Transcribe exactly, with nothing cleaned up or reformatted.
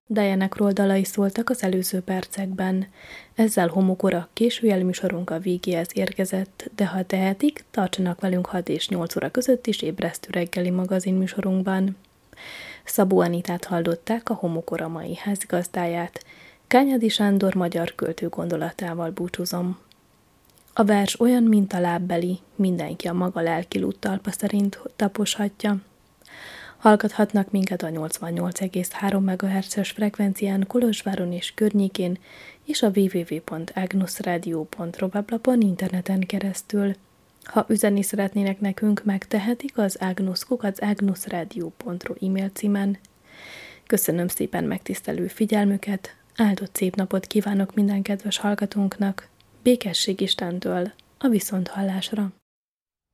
Diana dalai szóltak az előző percekben. Ezzel Homokora késő műsorunk a végéhez érkezett, de ha tehetik, tartsanak velünk hat és nyolc óra között is ébresztő reggeli magazin műsorunkban. Szabó Anitát hallották, a Homokora mai házigazdáját. Kányádi Sándor magyar költő gondolatával búcsúzom. A vers olyan, mint a lábbeli, mindenki a maga lelki lúttalpa szerint taposhatja. Hallgathatnak minket a nyolcvannyolc egész három megahertzes frekvencián Kolozsváron és környékén, és a double-u double-u double-u pont agnusradio pont ro weblapon interneten keresztül. Ha üzenni szeretnének nekünk, megtehetik az agnus kukac agnusradio pont ro e-mail címen. Köszönöm szépen megtisztelő figyelmüket, áldott szép napot kívánok minden kedves hallgatónknak, békesség Istentől, a viszonthallásra!